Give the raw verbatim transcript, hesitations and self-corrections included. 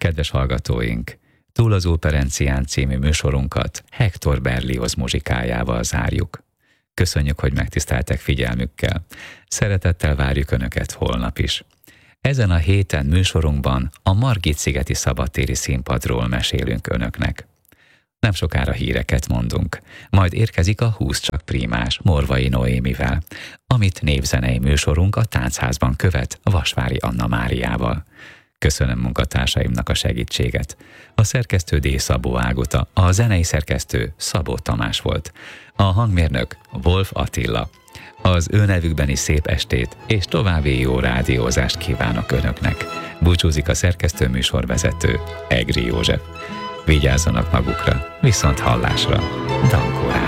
Kedves hallgatóink, Túl az Operencián című műsorunkat Hector Berlioz muzsikájával zárjuk. Köszönjük, hogy megtiszteltek figyelmükkel. Szeretettel várjuk Önöket holnap is. Ezen a héten műsorunkban a Margit-szigeti szabadtéri színpadról mesélünk Önöknek. Nem sokára híreket mondunk, majd érkezik a Húsz csak prímás Morvai Noémivel, amit névzenei műsorunk a Táncházban követ Vasvári Anna Máriával. Köszönöm munkatársaimnak a segítséget. A szerkesztő D. Szabó Ágota, a zenei szerkesztő Szabó Tamás volt, a hangmérnök Wolf Attila. Az ő nevükben is szép estét és további jó rádiózást kívánok Önöknek. Búcsúzik a szerkesztő műsorvezető Egri József. Vigyázzanak magukra, viszont hallásra. Dan.